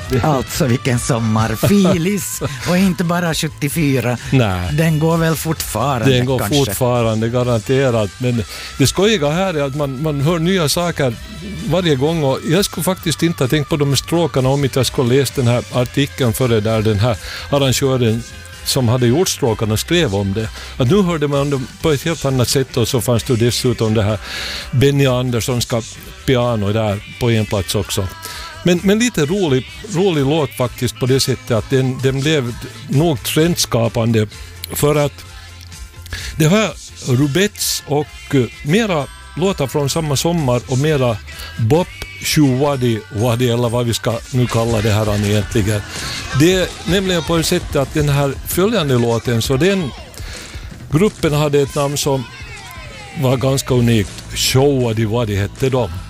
Alltså vilken sommar. Filis. Och inte bara 74. Nej. Den går väl fortfarande. Den går kanske. fortfarande, garanterat. Men det skojiga här är att man hör nya saker varje gång. Och jag skulle faktiskt inte ha tänkt på de stråkarna om inte jag skulle läst den här artikeln före där den här arrangören som hade gjort stråkarna skrev om det. Att nu hörde man dem på ett helt annat sätt och så fanns det dessutom det här Benny Anderssonska piano där på en plats också. Men lite rolig låt faktiskt på det sättet att den blev nog trendskapande för att det här Rubets och mera låtar från samma sommar och mera Bop Wadi eller vad vi ska nu kalla det här egentligen. Det är nämligen på ett sätt att den här följande låten, så den gruppen hade ett namn som var ganska unikt. Wadi hette de.